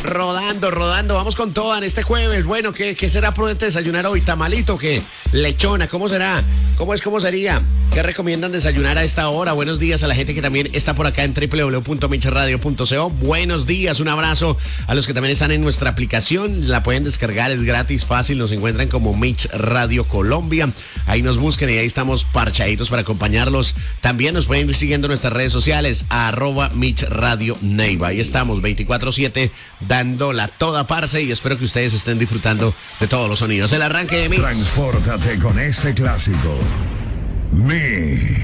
Rodando, vamos con toda en este jueves. Bueno, ¿qué será prudente desayunar hoy? ¿Tamalito? ¿Qué? ¿Lechona? ¿Cómo será? ¿Cómo sería? ¿Qué recomiendan desayunar a esta hora? Buenos días a la gente que también está por acá en www.mixradio.co. Buenos días, un abrazo a los que también están en nuestra aplicación. La pueden descargar, es gratis, fácil. Nos encuentran como Mix Radio Colombia. Ahí nos busquen y ahí estamos parchaditos para acompañarlos. También nos pueden ir siguiendo en nuestras redes sociales, @Mix Radio Neiva. Ahí estamos 24/7 dándola toda parce y espero que ustedes estén disfrutando de todos los sonidos. El arranque de Mix. Transpórtate con este clásico. Mix.